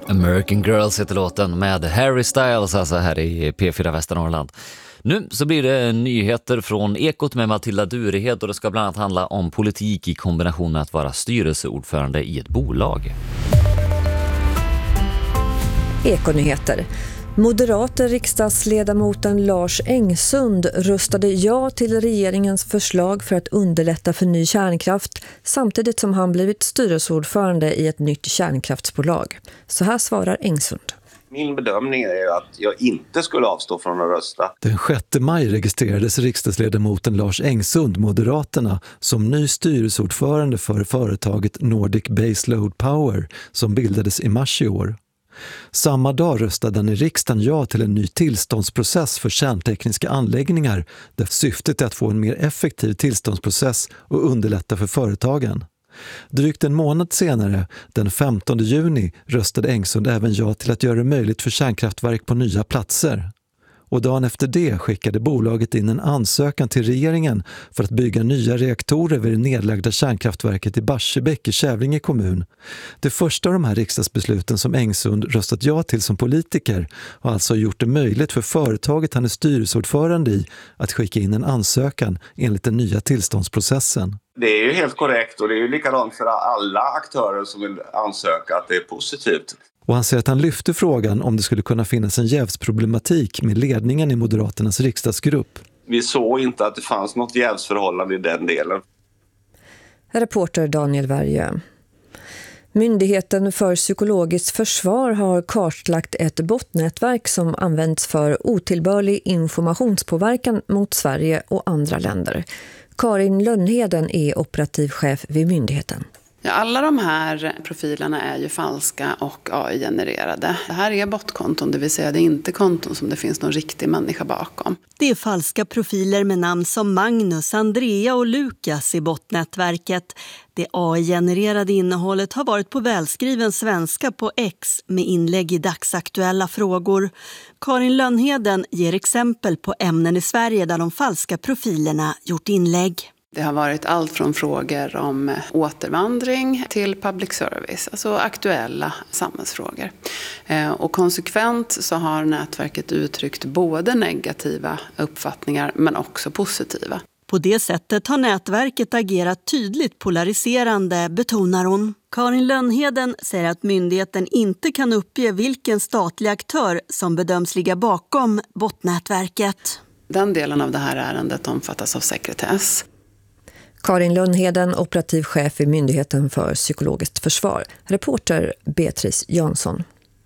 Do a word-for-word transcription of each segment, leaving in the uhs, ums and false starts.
American Girls heter låten med Harry Styles, alltså här i P fyra Västernorrland. Nu så blir det nyheter från Ekot med Matilda Durehed och det ska bland annat handla om politik i kombination med att vara styrelseordförande i ett bolag. Ekonyheter. Moderater riksdagsledamoten Lars Engsund röstade ja till regeringens förslag för att underlätta för ny kärnkraft samtidigt som han blivit styrelseordförande i ett nytt kärnkraftsbolag. Så här svarar Engsund. Min bedömning är att jag inte skulle avstå från att rösta. Den sjätte maj registrerades riksdagsledamoten Lars Engsund, Moderaterna, som ny styrelseordförande för företaget Nordic Baseload Power som bildades i mars i år. Samma dag röstade han i riksdagen ja till en ny tillståndsprocess för kärntekniska anläggningar där syftet är att få en mer effektiv tillståndsprocess och underlätta för företagen. Drygt en månad senare, den femtonde juni, röstade Engsund även ja till att göra det möjligt för kärnkraftverk på nya platser. Och dagen efter det skickade bolaget in en ansökan till regeringen för att bygga nya reaktorer vid det nedlagda kärnkraftverket i Barsebäck i Kävlinge kommun. Det första av de här riksdagsbesluten som Engsund röstat ja till som politiker har alltså gjort det möjligt för företaget han är styrelseordförande i att skicka in en ansökan enligt den nya tillståndsprocessen. Det är ju helt korrekt och det är ju likadant för alla aktörer som vill ansöka att det är positivt. Och han säger att han lyfte frågan om det skulle kunna finnas en jävsproblematik med ledningen i Moderaternas riksdagsgrupp. Vi såg inte att det fanns något jävsförhållande i den delen. Reporter Daniel Värjö. Myndigheten för psykologiskt försvar har kartlagt ett botnätverk som används för otillbörlig informationspåverkan mot Sverige och andra länder. Karin Lönnheden är operativ chef vid myndigheten. Ja, alla de här profilerna är ju falska och A I-genererade. Det här är botkonton, det vill säga det är inte konton som det finns någon riktig människa bakom. Det är falska profiler med namn som Magnus, Andrea och Lukas i botnätverket. Det A I-genererade innehållet har varit på välskriven svenska på X med inlägg i dagsaktuella frågor. Karin Lönnheden ger exempel på ämnen i Sverige där de falska profilerna gjort inlägg. Det har varit allt från frågor om återvandring till public service, alltså aktuella samhällsfrågor. Och konsekvent så har nätverket uttryckt både negativa uppfattningar men också positiva. På det sättet har nätverket agerat tydligt polariserande, betonar hon. Karin Lönnheden säger att myndigheten inte kan uppge vilken statlig aktör som bedöms ligga bakom botnätverket. Den delen av det här ärendet omfattas av sekretess. Karin Lönnheden, operativ chef i Myndigheten för psykologiskt försvar. Reporter Beatrice Jansson.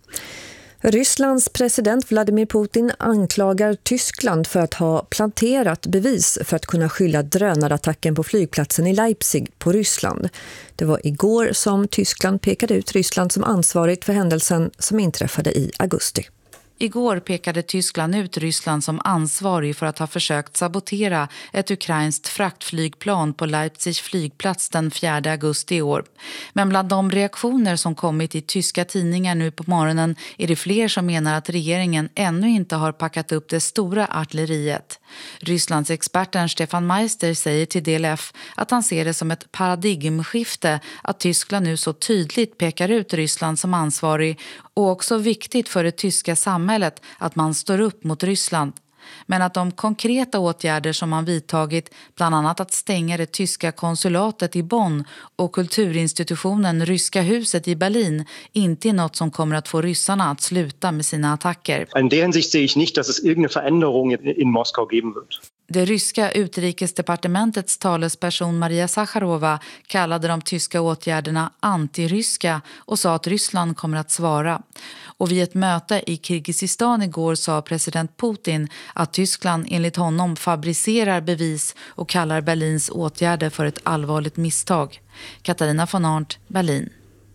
Rysslands president Vladimir Putin anklagar Tyskland för att ha planterat bevis för att kunna skylla drönarattacken på flygplatsen i Leipzig på Ryssland. Det var igår som Tyskland pekade ut Ryssland som ansvarigt för händelsen som inträffade i augusti. Igår pekade Tyskland ut Ryssland som ansvarig för att ha försökt sabotera ett ukrainskt fraktflygplan på Leipzigs flygplats den fjärde augusti i år. Men bland de reaktioner som kommit i tyska tidningar nu på morgonen är det fler som menar att regeringen ännu inte har packat upp det stora artilleriet. Rysslands experten Stefan Meister säger till D L F att han ser det som ett paradigmskifte att Tyskland nu så tydligt pekar ut Ryssland som ansvarig och också viktigt för det tyska samhället att man står upp mot Ryssland. Men att de konkreta åtgärder som man vidtagit, bland annat att stänga det tyska konsulatet i Bonn och kulturinstitutionen Ryska huset i Berlin, inte är något som kommer att få ryssarna att sluta med sina attacker. In der Hinsicht sehe ich nicht, dass es irgendeine Veränderung in Moskau geben wird. Det ryska utrikesdepartementets talesperson Maria Zakharova kallade de tyska åtgärderna antiryska och sa att Ryssland kommer att svara. Och vid ett möte i Kirgizistan igår sa president Putin att Tyskland enligt honom fabricerar bevis och kallar Berlins åtgärder för ett allvarligt misstag. Katarina von Arndt, Berlin.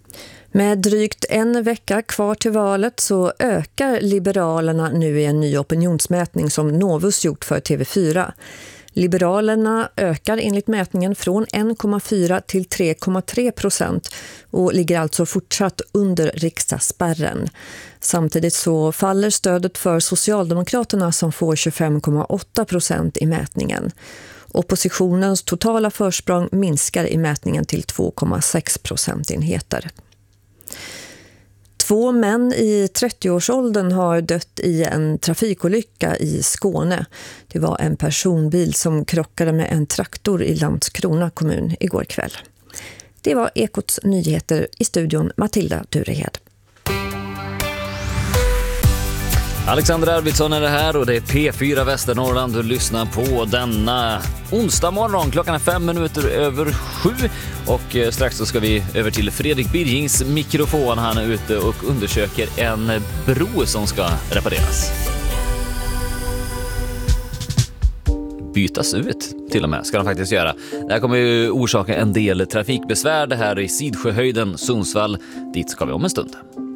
Med drygt en vecka kvar till valet så ökar Liberalerna nu i en ny opinionsmätning som Novus gjort för T V fyra. Liberalerna ökar enligt mätningen från en komma fyra till tre komma tre procent och ligger alltså fortsatt under riksdagsspärren. Samtidigt så faller stödet för Socialdemokraterna som får tjugofem komma åtta procent i mätningen. Oppositionens totala försprång minskar i mätningen till två komma sex procentenheter. Två män i trettioårsåldern har dött i en trafikolycka i Skåne. Det var en personbil som krockade med en traktor i Landskrona kommun igår kväll. Det var Ekots nyheter, i studion Matilda Durehed. Alexander Arvidsson är det här och det är P fyra Västernorrland du lyssnar på denna onsdag morgon. Klockan är fem minuter över sju och strax så ska vi över till Fredrik Birgings mikrofon. Han är ute och undersöker en bro som ska repareras. Bytas ut till och med ska de faktiskt göra. Det här kommer ju orsaka en del trafikbesvär. Det här i Sidsjöhöjden, Sundsvall. Dit ska vi om en stund.